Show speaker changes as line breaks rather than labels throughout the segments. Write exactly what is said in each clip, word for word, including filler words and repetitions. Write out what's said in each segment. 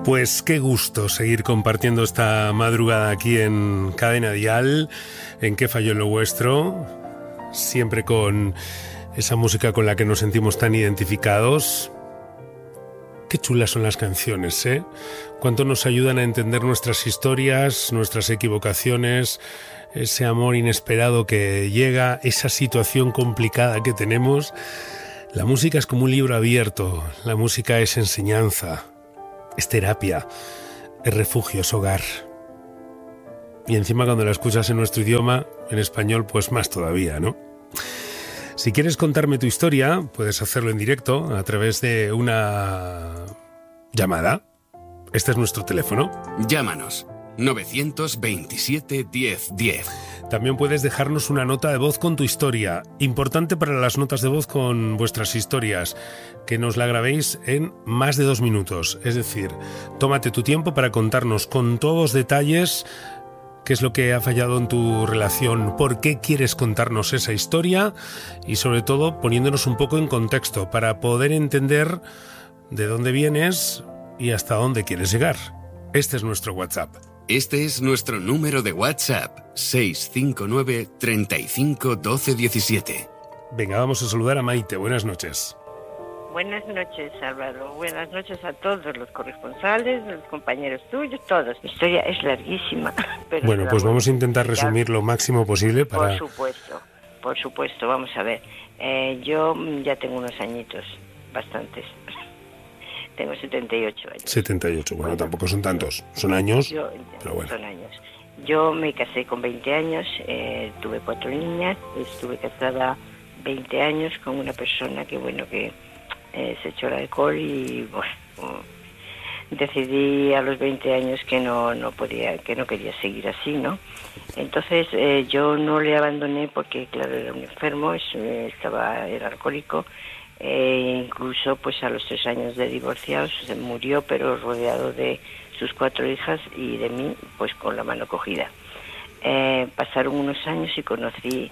Pues qué gusto seguir compartiendo esta madrugada aquí en Cadena Dial, en Qué falló en lo vuestro, siempre con esa música con la que nos sentimos tan identificados. Qué chulas son las canciones, ¿eh? Cuánto nos ayudan a entender nuestras historias, nuestras equivocaciones, ese amor inesperado que llega, esa situación complicada que tenemos. La música es como un libro abierto, la música es enseñanza, es terapia, es refugio, es hogar. Y encima cuando la escuchas en nuestro idioma, en español, pues más todavía, ¿no? Si quieres contarme tu historia, puedes hacerlo en directo a través de una llamada. Este es nuestro teléfono.
Llámanos. novecientos veintisiete diez diez.
También puedes dejarnos una nota de voz con tu historia. Importante para las notas de voz con vuestras historias, que nos la grabéis en más de dos minutos. Es decir, tómate tu tiempo para contarnos con todos detalles qué es lo que ha fallado en tu relación, por qué quieres contarnos esa historia y sobre todo poniéndonos un poco en contexto para poder entender de dónde vienes y hasta dónde quieres llegar. Este es nuestro WhatsApp.
Este es nuestro número de WhatsApp, seis cinco nueve, treinta y cinco, doce diecisiete.
Venga, vamos a saludar a Maite. Buenas noches.
Buenas noches, Álvaro. Buenas noches a todos los corresponsales, los compañeros tuyos, todos. La historia es larguísima. Pero
bueno, pues vamos a intentar resumir lo máximo posible para...
Por supuesto, por supuesto. Vamos a ver. Eh, yo ya tengo unos añitos, bastantes. Tengo setenta y ocho años.
setenta y ocho, bueno, bueno tampoco son tantos. Son años,
yo,
pero bueno.
Son años. Yo me casé con veinte años, eh, tuve cuatro niñas, estuve casada veinte años con una persona que, bueno, que eh, se echó el alcohol y, bueno, decidí a los veinte años que no no podía, que no quería seguir así, ¿no? Entonces eh, yo no le abandoné porque, claro, era un enfermo, estaba, era alcohólico. Eh, incluso pues a los tres años de divorciados se murió, pero rodeado de sus cuatro hijas y de mí pues con la mano cogida. Eh, pasaron unos años y conocí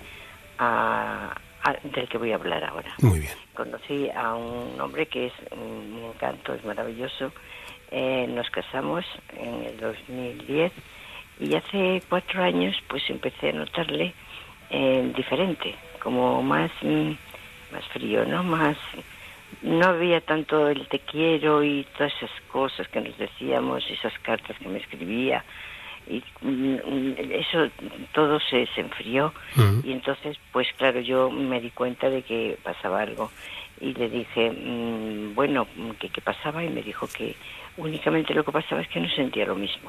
a, a del que voy a hablar ahora.
Muy bien.
Conocí a un hombre que es un encanto, es maravilloso. Eh, nos casamos en el dos mil diez y hace cuatro años pues empecé a notarle eh, diferente, como más mm, más frío, ¿no? Más, no había tanto el te quiero y todas esas cosas que nos decíamos, esas cartas que me escribía, y eso todo se, se enfrió. Uh-huh. Y entonces, pues claro, yo me di cuenta de que pasaba algo y le dije, mmm, bueno, ¿qué, qué pasaba? Y me dijo que únicamente lo que pasaba es que no sentía lo mismo.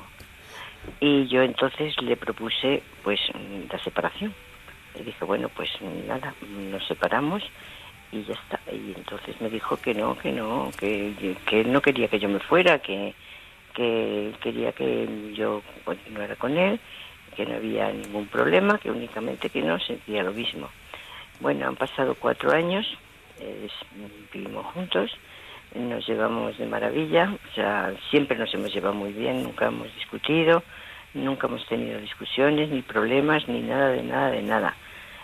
Y yo entonces le propuse, pues, la separación. Le dije, bueno, pues nada, nos separamos y ya está. Y entonces me dijo que no, que no, que, que no quería que yo me fuera, que, que quería que yo continuara con él, que no había ningún problema, que únicamente que no sentía lo mismo. Bueno, han pasado cuatro años, eh, vivimos juntos, nos llevamos de maravilla, o sea, siempre nos hemos llevado muy bien, nunca hemos discutido, nunca hemos tenido discusiones, ni problemas, ni nada de nada de nada.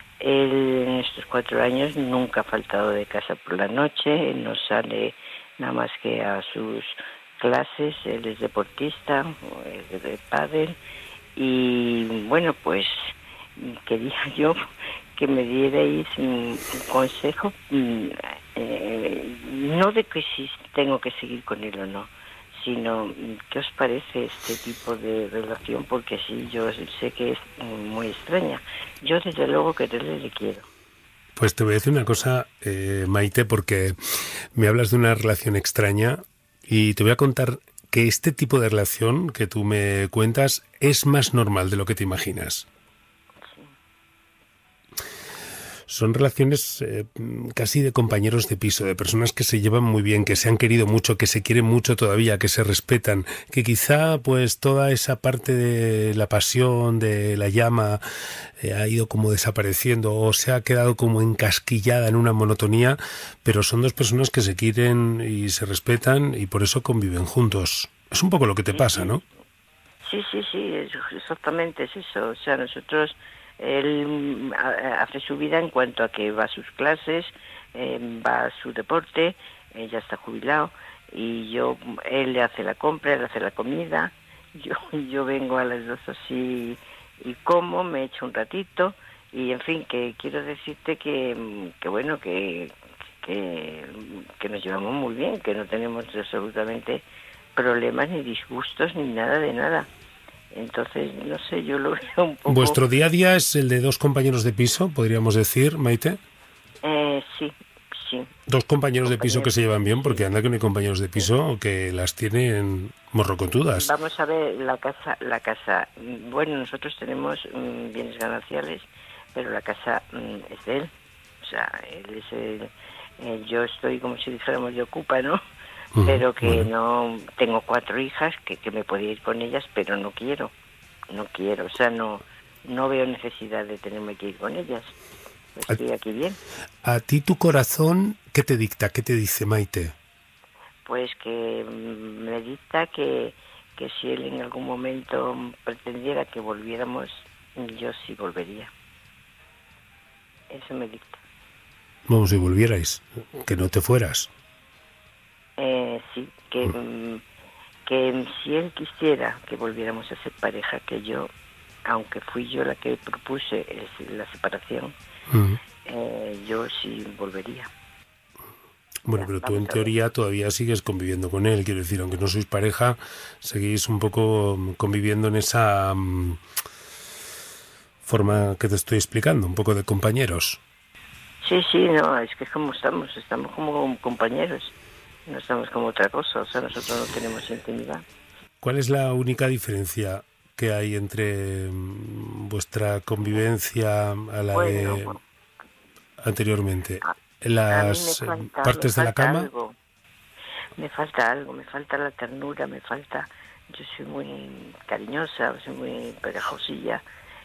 Él en estos cuatro años nunca ha faltado de casa por la noche, no sale nada más que a sus clases, él es deportista, es de pádel, y bueno, pues quería yo que me dierais un consejo, eh, no de que si tengo que seguir con él o no, sino ¿qué os parece este tipo de relación? Porque sí, yo sé que es muy extraña. Yo desde luego quererle le quiero.
Pues te voy a decir una cosa, eh, Maite, porque me hablas de una relación extraña y te voy a contar que este tipo de relación que tú me cuentas es más normal de lo que te imaginas. Son relaciones eh, casi de compañeros de piso, de personas que se llevan muy bien, que se han querido mucho, que se quieren mucho todavía, que se respetan, que quizá pues toda esa parte de la pasión, de la llama, eh, ha ido como desapareciendo o se ha quedado como encasquillada en una monotonía, pero son dos personas que se quieren y se respetan y por eso conviven juntos. Es un poco lo que te pasa, ¿no?
Sí, sí, sí, exactamente es eso. O sea, nosotros... Él hace su vida en cuanto a que va a sus clases, eh, va a su deporte, eh, ya está jubilado, y yo, él le hace la compra, él hace la comida, yo, yo vengo a las dos así y como, me echo un ratito, y en fin, que quiero decirte que, que bueno, que, que, que nos llevamos muy bien, que no tenemos absolutamente problemas ni disgustos ni nada de nada. Entonces, no sé, yo lo veo un poco...
¿Vuestro día a día es el de dos compañeros de piso, podríamos decir, Maite?
Eh, sí, sí.
Dos compañeros de piso que se llevan bien, porque anda que no hay compañeros de piso que las tienen morrocotudas.
Vamos a ver, la casa, la casa, bueno, nosotros tenemos mm, bienes gananciales, pero la casa mm, es de él. O sea, él es el... Eh, yo estoy como si dijéramos de ocupa, ¿no? Uh-huh, pero que bueno. No tengo cuatro hijas que, que me podía ir con ellas, pero no quiero, no quiero, o sea, no no veo necesidad de tenerme que ir con ellas. Estoy
a,
aquí bien.
A ti tu corazón, ¿qué te dicta? ¿Qué te dice, Maite?
Pues que me dicta que, que si él en algún momento pretendiera que volviéramos, yo sí volvería. Eso me dicta.
Vamos, si volvierais, que no te fueras.
Eh, sí, que, mm. que si él quisiera que volviéramos a ser pareja, que yo, aunque fui yo la que propuse es la separación, uh-huh. eh, yo sí volvería.
Bueno, pero tú en teoría todavía sigues conviviendo con él, quiero decir, aunque no sois pareja, seguís un poco conviviendo en esa um, forma que te estoy explicando, un poco de compañeros.
Sí, sí, no, es que es como estamos, estamos como compañeros. No estamos como otra cosa, o sea, nosotros no tenemos intimidad.
¿Cuál es la única diferencia que hay entre vuestra convivencia a la bueno, de bueno. anteriormente?
A,
¿Las
a falta,
partes de la cama?
Algo. Me falta algo, me falta la ternura, me falta... Yo soy muy cariñosa, soy muy pegajosilla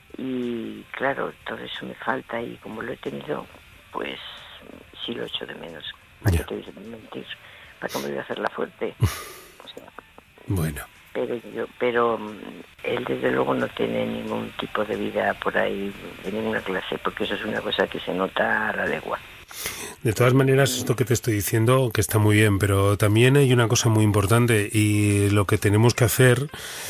y claro, todo eso me falta y como lo he tenido, pues sí lo echo de menos. ¿Para qué te voy a mentir? ¿Para qué me voy a hacer la fuerte? O sea,
bueno.
Pero, yo, pero él desde luego no tiene ningún tipo de vida por ahí, de ninguna clase, porque eso es una cosa que se nota a la legua.
De todas maneras, esto que te estoy diciendo, que está muy bien, pero también hay una cosa muy importante y lo que tenemos que hacer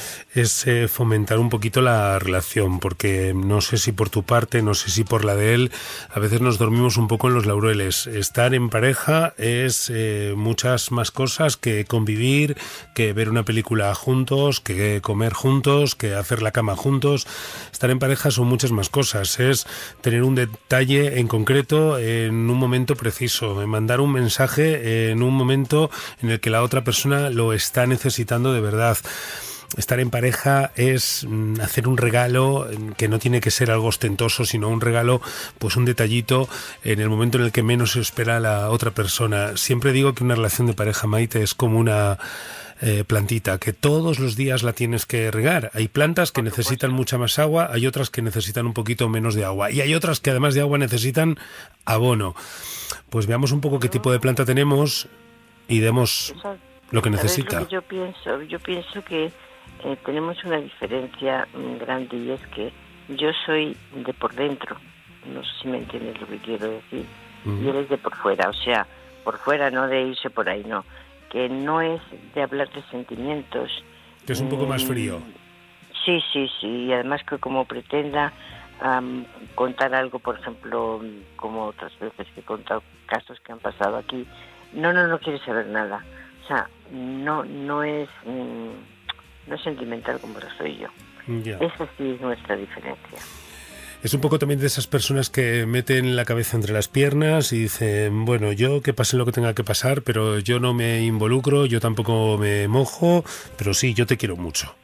es eh, fomentar un poquito la relación, porque no sé si por tu parte, no sé si por la de él, a veces nos dormimos un poco en los laureles. Estar en pareja es eh, muchas más cosas que convivir, que ver una película juntos, que comer juntos, que hacer la cama juntos. Estar en pareja son muchas más cosas, es tener un detalle en concreto en un momento preciso, mandar un mensaje en un momento en el que la otra persona lo está necesitando de verdad. Estar en pareja es hacer un regalo que no tiene que ser algo ostentoso, sino un regalo, pues un detallito en el momento en el que menos se espera la otra persona. Siempre digo que una relación de pareja, Maite, es como una eh, plantita, que todos los días la tienes que regar. Hay plantas que necesitan mucha más agua, hay otras que necesitan un poquito menos de agua y hay otras que además de agua necesitan abono. Pues veamos un poco qué tipo de planta tenemos y demos lo que necesita.
Lo que yo pienso, yo pienso que Eh, tenemos una diferencia grande y es que yo soy de por dentro, no sé si me entiendes lo que quiero decir, uh-huh. y él es de por fuera, o sea, por fuera, no de irse por ahí, no, que no es de hablar de sentimientos.
Que es un poco más frío.
Sí, sí, sí, y además que como pretenda um, contar algo, por ejemplo, como otras veces que he contado casos que han pasado aquí, no, no, no quiere saber nada, o sea, no, no es... Um, no es sentimental como lo soy yo. Yeah. Esa sí es nuestra diferencia.
Es un poco también de esas personas que meten la cabeza entre las piernas y dicen, bueno, yo que pase lo que tenga que pasar, pero yo no me involucro, yo tampoco me mojo, pero sí, yo te quiero mucho.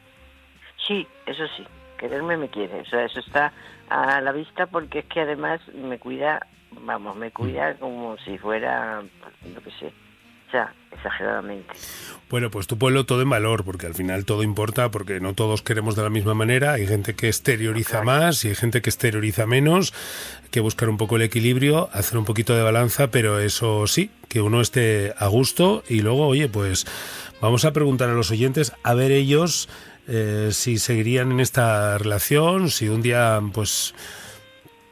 Sí, eso sí, quererme me quiere, o sea, eso está a la vista porque es que además me cuida, vamos, me cuida como si fuera, lo que sé, o sea, exageradamente.
Bueno, pues tú ponlo todo en valor, porque al final todo importa, porque no todos queremos de la misma manera. Hay gente que exterioriza más y hay gente que exterioriza menos. Hay que buscar un poco el equilibrio, hacer un poquito de balanza, pero eso sí, que uno esté a gusto. Y luego, oye, pues vamos a preguntar a los oyentes, a ver ellos eh, si seguirían en esta relación, si un día, pues...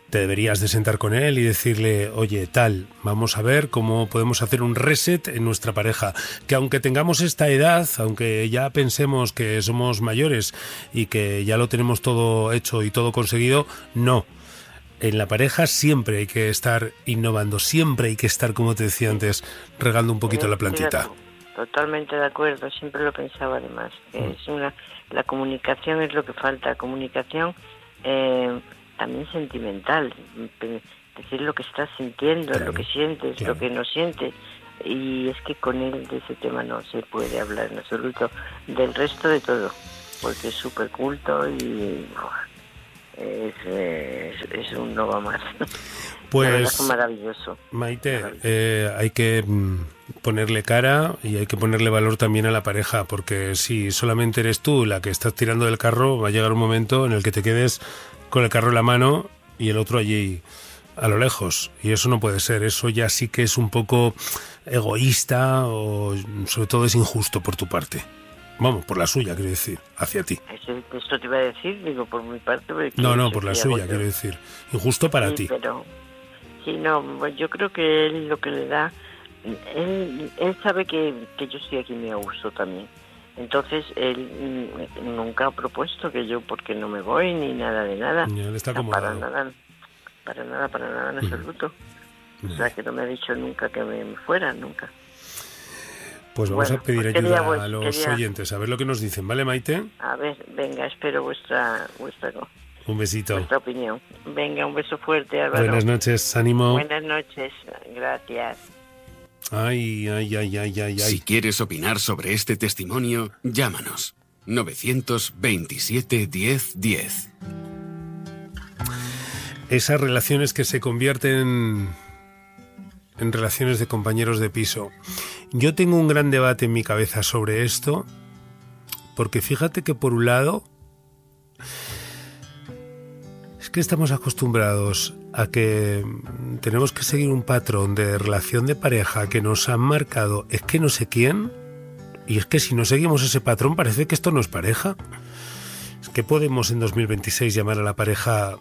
te deberías de sentar con él y decirle, oye, tal, vamos a ver cómo podemos hacer un reset en nuestra pareja. Que aunque tengamos esta edad, aunque ya pensemos que somos mayores y que ya lo tenemos todo hecho y todo conseguido, no. En la pareja siempre hay que estar innovando, siempre hay que estar, como te decía antes, regando un poquito la plantita.
Totalmente de acuerdo, siempre lo pensaba además. Que mm. es una, la comunicación es lo que falta, comunicación... Eh, también sentimental, decir lo que estás sintiendo, claro, lo que sientes, claro. lo que no sientes, y es que con él de ese tema no se puede hablar en absoluto, del resto de todo, porque es súper culto y oh, es, es, es un no va más.
Pues
es maravilloso.
Maite,
maravilloso.
Eh, hay que ponerle cara y hay que ponerle valor también a la pareja, porque si solamente eres tú la que estás tirando del carro, va a llegar un momento en el que te quedes con el carro en la mano y el otro allí a lo lejos, y eso no puede ser. Eso ya sí que es un poco egoísta, o sobre todo es injusto por tu parte. Vamos, por la suya, quiero decir, hacia ti.
Eso, esto te iba a decir, digo, por mi parte...
No, no, por la suya, quiero decir. Injusto para
sí,
ti.
Pero, sí, no, yo creo que él lo que le da... Él, él sabe que, que yo estoy aquí muy a gusto también. Entonces, él nunca ha propuesto que yo, porque no me voy, ni nada de nada.
Ya, él está
no,
acomodado.
para nada, para nada, para nada en absoluto. Mm. O sea, que no me ha dicho nunca que me fuera, nunca.
Pues vamos bueno, a pedir
pues
ayuda
quería, pues,
a los
quería...
oyentes, a ver lo que nos dicen, ¿vale, Maite?
A ver, venga, espero vuestra vuestra
un besito.
Vuestra opinión. Venga, un beso fuerte, Álvaro.
Buenas noches, ánimo.
Buenas noches, gracias.
Ay, ay, ay, ay, ay, ay.
Si quieres opinar sobre este testimonio, llámanos. novecientos veintisiete diez diez.
Esas relaciones que se convierten en relaciones de compañeros de piso. Yo tengo un gran debate en mi cabeza sobre esto, porque fíjate que por un lado es que estamos acostumbrados a que tenemos que seguir un patrón de relación de pareja que nos han marcado, es que no sé quién, y es que si no seguimos ese patrón parece que esto no es pareja. Es que podemos en dos mil veintiséis llamar a la pareja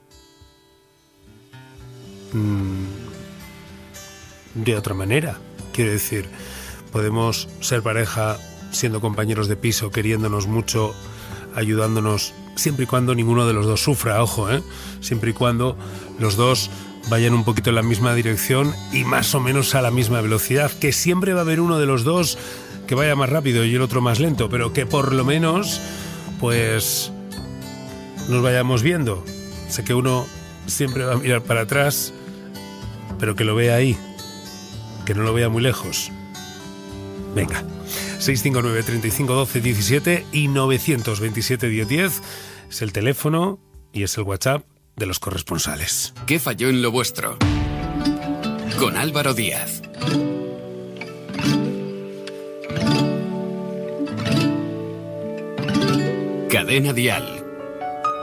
mmm, de otra manera. Quiero decir, podemos ser pareja siendo compañeros de piso, queriéndonos mucho, ayudándonos, siempre y cuando ninguno de los dos sufra, ojo, ¿eh? Siempre y cuando los dos vayan un poquito en la misma dirección y más o menos a la misma velocidad, que siempre va a haber uno de los dos que vaya más rápido y el otro más lento, pero que por lo menos, pues, nos vayamos viendo. Sé que uno siempre va a mirar para atrás, pero que lo vea ahí, que no lo vea muy lejos. Venga, seis cinco nueve, treinta y cinco, doce, diecisiete y novecientos veintisiete, diez diez es el teléfono y es el WhatsApp de los corresponsales.
¿Qué falló en lo vuestro? Con Álvaro Díaz. Cadena Dial.